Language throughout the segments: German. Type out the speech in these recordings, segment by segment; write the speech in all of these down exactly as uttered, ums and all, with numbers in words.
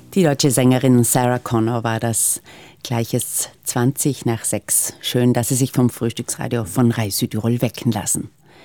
Die deutsche Sängerin Sarah Connor war das. Gleiches zwanzig nach sechs. Schön, dass Sie sich vom Frühstücksradio von Rai Südtirol wecken lassen.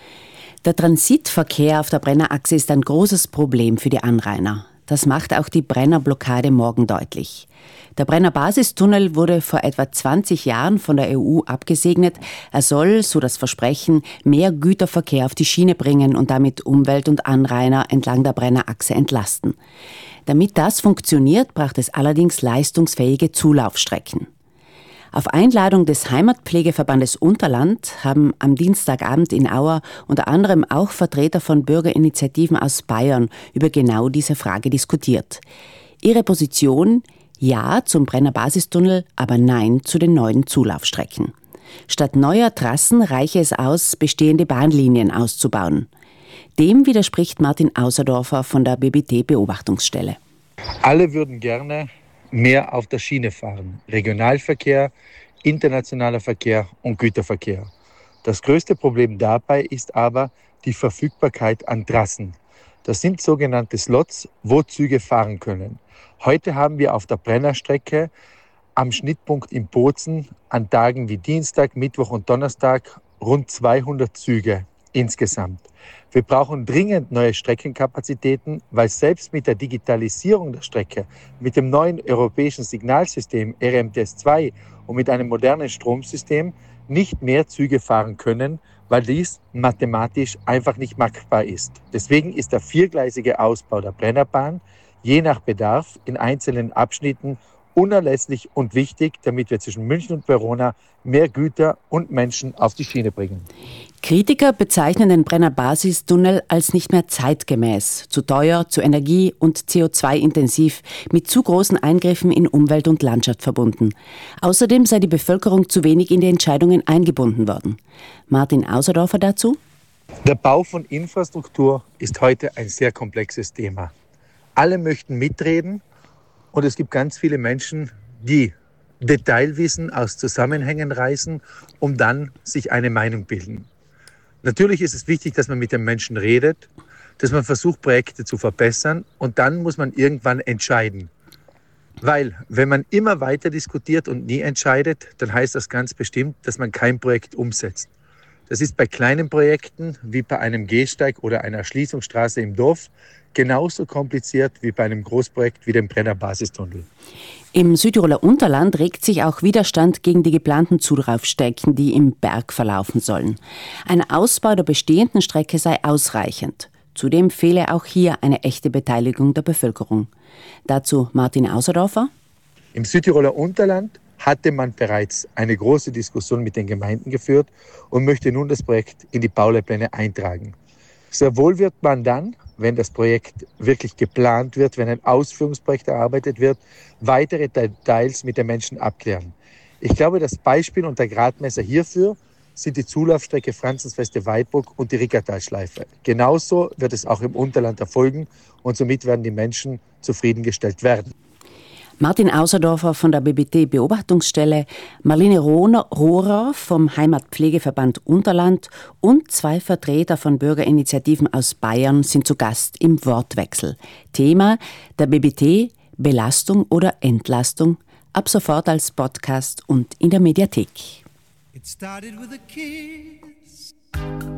Der Transitverkehr auf der Brennerachse ist ein großes Problem für die Anrainer. Das macht auch die Brennerblockade morgen deutlich. Der Brenner-Basistunnel wurde vor etwa zwanzig Jahren von der E U abgesegnet. Er soll, so das Versprechen, mehr Güterverkehr auf die Schiene bringen und damit Umwelt und Anrainer entlang der Brennerachse entlasten. Damit das funktioniert, braucht es allerdings leistungsfähige Zulaufstrecken. Auf Einladung des Heimatpflegeverbandes Unterland haben am Dienstagabend in Auer unter anderem auch Vertreter von Bürgerinitiativen aus Bayern über genau diese Frage diskutiert. Ihre Position: Ja zum Brenner-Basistunnel, aber Nein zu den neuen Zulaufstrecken. Statt neuer Trassen reiche es aus, bestehende Bahnlinien auszubauen. Dem widerspricht Martin Auserdorfer von der B B T-Beobachtungsstelle. Alle würden gerne mehr auf der Schiene fahren. Regionalverkehr, internationaler Verkehr und Güterverkehr. Das größte Problem dabei ist aber die Verfügbarkeit an Trassen. Das sind sogenannte Slots, wo Züge fahren können. Heute haben wir auf der Brennerstrecke am Schnittpunkt in Bozen an Tagen wie Dienstag, Mittwoch und Donnerstag rund zweihundert Züge insgesamt. Wir brauchen dringend neue Streckenkapazitäten, weil selbst mit der Digitalisierung der Strecke, mit dem neuen europäischen Signalsystem R M T S zwei und mit einem modernen Stromsystem nicht mehr Züge fahren können, weil dies mathematisch einfach nicht machbar ist. Deswegen ist der viergleisige Ausbau der Brennerbahn je nach Bedarf in einzelnen Abschnitten unerlässlich und wichtig, damit wir zwischen München und Verona mehr Güter und Menschen auf die Schiene bringen. Kritiker bezeichnen den Brenner-Basistunnel als nicht mehr zeitgemäß, zu teuer, zu energie- und C O zwei intensiv, mit zu großen Eingriffen in Umwelt und Landschaft verbunden. Außerdem sei die Bevölkerung zu wenig in die Entscheidungen eingebunden worden. Martin Auserdorfer dazu: Der Bau von Infrastruktur ist heute ein sehr komplexes Thema. Alle möchten mitreden und es gibt ganz viele Menschen, die Detailwissen aus Zusammenhängen reißen, um dann sich eine Meinung bilden. Natürlich ist es wichtig, dass man mit den Menschen redet, dass man versucht, Projekte zu verbessern und dann muss man irgendwann entscheiden. Weil, wenn man immer weiter diskutiert und nie entscheidet, dann heißt das ganz bestimmt, dass man kein Projekt umsetzt. Das ist bei kleinen Projekten wie bei einem Gehsteig oder einer Erschließungsstraße im Dorf genauso kompliziert wie bei einem Großprojekt wie dem Brenner-Basistunnel. Im Südtiroler Unterland regt sich auch Widerstand gegen die geplanten Zulaufstrecken, die im Berg verlaufen sollen. Ein Ausbau der bestehenden Strecke sei ausreichend. Zudem fehle auch hier eine echte Beteiligung der Bevölkerung. Dazu Martin Auserdorfer. Im Südtiroler Unterland hatte man bereits eine große Diskussion mit den Gemeinden geführt und möchte nun das Projekt in die Bauleitpläne eintragen. Sehr wohl wird man dann, wenn das Projekt wirklich geplant wird, wenn ein Ausführungsprojekt erarbeitet wird, weitere Details mit den Menschen abklären. Ich glaube, das Beispiel und der Gradmesser hierfür sind die Zulaufstrecke Franzensfeste-Weidburg und die Rickertalschleife. Genauso wird es auch im Unterland erfolgen und somit werden die Menschen zufriedengestellt werden. Martin Auserdorfer von der B B T-Beobachtungsstelle, Marlene Rohrer vom Heimatpflegeverband Unterland und zwei Vertreter von Bürgerinitiativen aus Bayern sind zu Gast im Wortwechsel. Thema der B B T: Belastung oder Entlastung, ab sofort als Podcast und in der Mediathek. It started with a kiss.